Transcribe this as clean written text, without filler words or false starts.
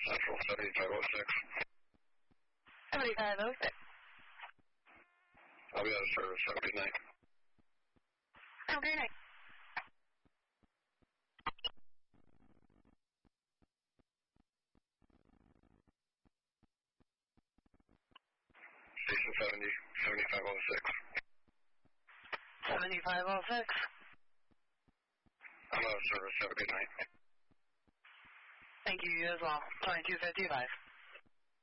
Central 7506. 7506. I'll be out of service. Have a good night. Have a good night. Station 70, 7506. 7506. I'm out of service. Have a good night. Thank you, you as well. 2255.